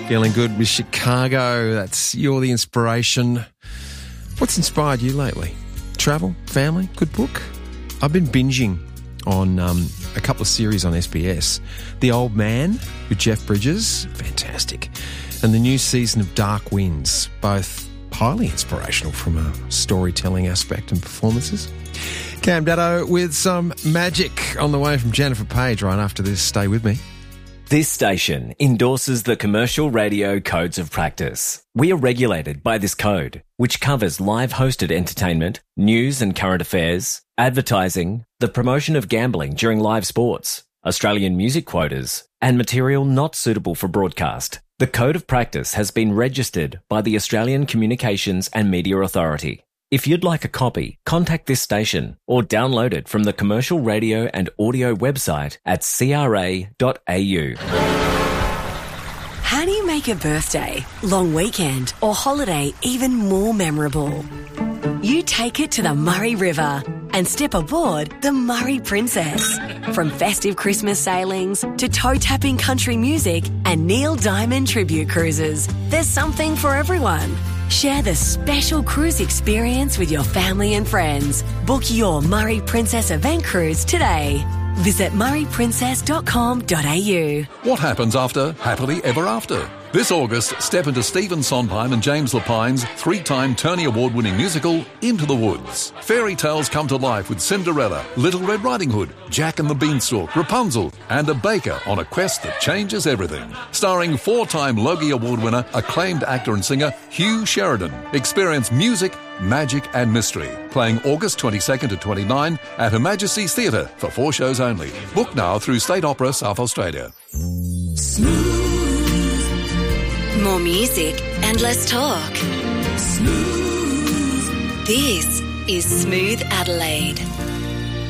Feeling good with Chicago. That's You're the Inspiration. What's inspired you lately? Travel? Family? Good book? I've been binging on a couple of series on SBS. The Old Man with Jeff Bridges, fantastic. And the new season of Dark Winds, both highly inspirational from a storytelling aspect and performances. Cam Daddo with some magic on the way from Jennifer Page right after this. Stay with me. This station endorses the Commercial Radio Codes of Practice. We are regulated by this code, which covers live hosted entertainment, news and current affairs, advertising, the promotion of gambling during live sports, Australian music quotas, and material not suitable for broadcast. The Code of Practice has been registered by the Australian Communications and Media Authority. If you'd like a copy, contact this station or download it from the Commercial Radio and Audio website at cra.au. How do you make a birthday, long weekend or holiday even more memorable? You take it to the Murray River and step aboard the Murray Princess. From festive Christmas sailings to toe-tapping country music and Neil Diamond tribute cruises, there's something for everyone. Share the special cruise experience with your family and friends. Book your Murray Princess event cruise today. Visit murrayprincess.com.au. What happens after Happily Ever After? This August, step into Stephen Sondheim and James Lapine's three-time Tony Award-winning musical, Into the Woods. Fairy tales come to life with Cinderella, Little Red Riding Hood, Jack and the Beanstalk, Rapunzel, and a baker on a quest that changes everything. Starring four-time Logie Award winner, acclaimed actor and singer Hugh Sheridan. Experience music, magic and mystery. Playing August 22nd to 29 at Her Majesty's Theatre for 4 shows only. Book now through State Opera South Australia. More music and less talk. Smooth. This is Smooth Adelaide.